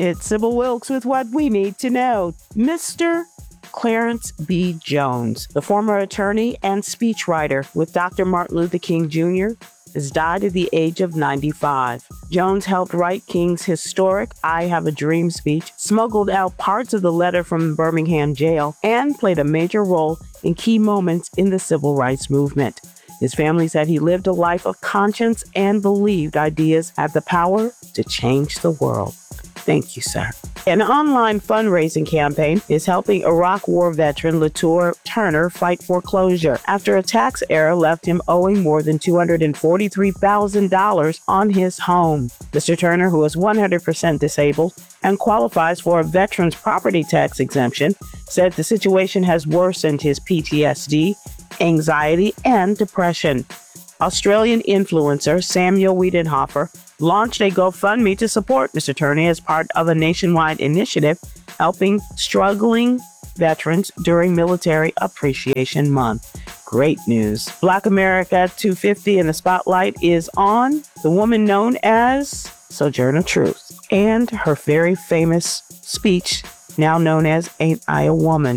It's Sybil Wilkes with what we need to know. Mr. Clarence B. Jones, the former attorney and speechwriter with Dr. Martin Luther King Jr., has died at the age of 95. Jones helped write King's historic I Have a Dream speech, smuggled out parts of the letter from Birmingham jail, and played a major role in key moments in the civil rights movement. His family said he lived a life of conscience and believed ideas had the power to change the world. Thank you, sir. An online fundraising campaign is helping Iraq War veteran Latour Turner fight foreclosure after a tax error left him owing more than $243,000 on his home. Mr. Turner, who is 100% disabled and qualifies for a veteran's property tax exemption, said the situation has worsened his PTSD, anxiety, and depression. Australian influencer Samuel Wiedenhofer launched a GoFundMe to support Mr. Turner as part of a nationwide initiative helping struggling veterans during Military Appreciation Month. Great news. Black America 250 in the spotlight is on the woman known as Sojourner Truth and her very famous speech, now known as Ain't I a Woman?